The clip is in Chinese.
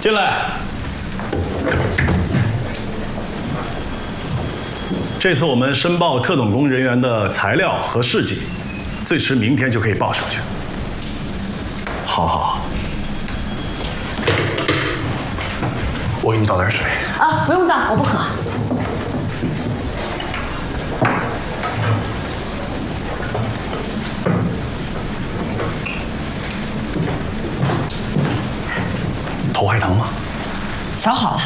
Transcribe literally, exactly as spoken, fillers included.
进来。这次我们申报特种工人员的材料和事迹，最迟明天就可以报上去。 好好好，我给你倒点水。 啊，不用倒，我不渴。 头还疼吗？ 早好了。